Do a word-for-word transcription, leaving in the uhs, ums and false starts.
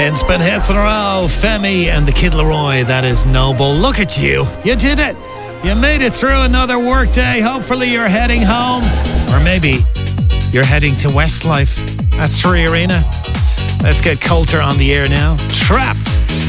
In spin hits in a row, Femi and the Kid Laroi. That is noble. Look at you. You did it. You made it through another work day. Hopefully you're heading home. Or maybe you're heading to Westlife at Three Arena. Let's get Coulter on the air now. Trapped.